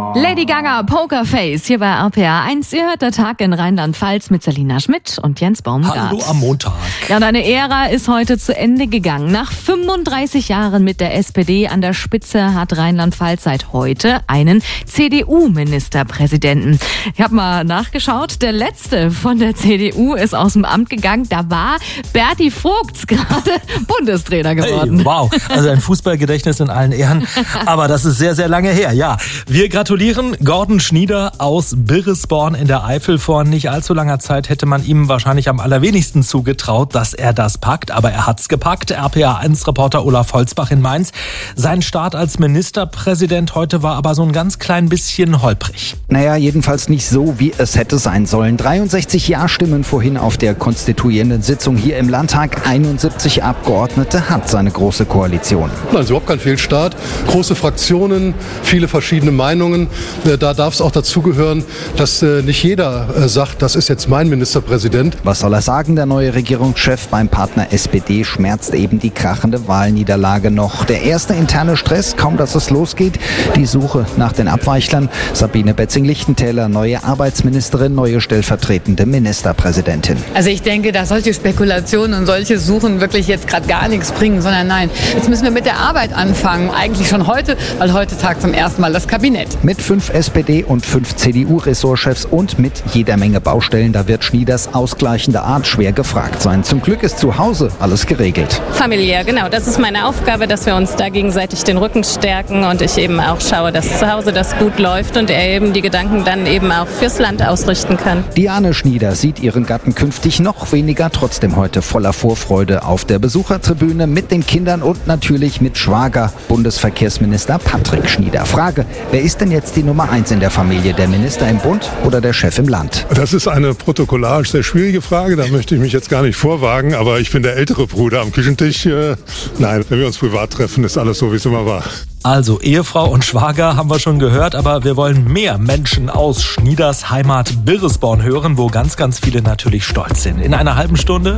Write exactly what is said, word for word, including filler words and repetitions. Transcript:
Lady Gaga, Pokerface, hier bei R P R eins. Ihr hört der Tag in Rheinland-Pfalz mit Selina Schmidt und Jens Baumgart. Hallo am Montag. Ja, und eine Ära ist heute zu Ende gegangen. Nach fünfunddreißig Jahren mit der S P D an der Spitze hat Rheinland-Pfalz seit heute einen C D U-Ministerpräsidenten. Ich habe mal nachgeschaut, der letzte von der C D U ist aus dem Amt gegangen. Da war Berti Vogts gerade Bundestrainer geworden. Hey, wow, also ein Fußballgedächtnis in allen Ehren. Aber das ist sehr, sehr lange her. Ja, wir gratulieren Gordon Schnieder aus Birresborn in der Eifel. Vor nicht allzu langer Zeit hätte man ihm wahrscheinlich am allerwenigsten zugetraut, dass er das packt. Aber er hat's gepackt. R P R eins Reporter Olaf Holzbach in Mainz. Sein Start als Ministerpräsident heute war aber so ein ganz klein bisschen holprig. Naja, jedenfalls nicht so, wie es hätte sein sollen. dreiundsechzig Ja-Stimmen vorhin auf der konstituierenden Sitzung hier im Landtag. einundsiebzig Abgeordnete hat seine große Koalition. Nein, ist überhaupt kein Fehlstart. Große Fraktionen, viele verschiedene Meinungen. Da darf es auch dazugehören, dass nicht jeder sagt, das ist jetzt mein Ministerpräsident. Was soll er sagen, der neue Regierungschef? Beim Partner S P D schmerzt eben die krachende Wahlniederlage noch. Der erste interne Stress, kaum dass es losgeht. Die Suche nach den Abweichlern. Sabine Betzing-Lichtentäler, neue Arbeitsministerin, neue stellvertretende Ministerpräsidentin. Also ich denke, dass solche Spekulationen und solche Suchen wirklich jetzt gerade gar nichts bringen, sondern nein, jetzt müssen wir mit der Arbeit anfangen. Eigentlich schon heute, weil heute tagt zum ersten Mal das Kabinett. Mit fünf S P D und fünf C D U-Ressortchefs und mit jeder Menge Baustellen, da wird Schnieders ausgleichende Art schwer gefragt sein. Zum Glück ist zu Hause alles geregelt. Familiär, genau. Das ist meine Aufgabe, dass wir uns da gegenseitig den Rücken stärken und ich eben auch schaue, dass zu Hause das gut läuft und er eben die Gedanken dann eben auch fürs Land ausrichten kann. Diane Schnieder sieht ihren Gatten künftig noch weniger, trotzdem heute voller Vorfreude auf der Besuchertribüne mit den Kindern und natürlich mit Schwager, Bundesverkehrsminister Patrick Schnieder. Frage, wer ist denn jetzt die Nummer eins in der Familie, der Minister im Bund oder der Chef im Land? Das ist eine protokollarisch sehr schwierige Frage, da möchte ich mich jetzt gar nicht vorwagen, aber ich bin der ältere Bruder am Küchentisch. Nein, wenn wir uns privat treffen, ist alles so, wie es immer war. Also Ehefrau und Schwager haben wir schon gehört, aber wir wollen mehr Menschen aus Schnieders Heimat Birresborn hören, wo ganz, ganz viele natürlich stolz sind. In einer halben Stunde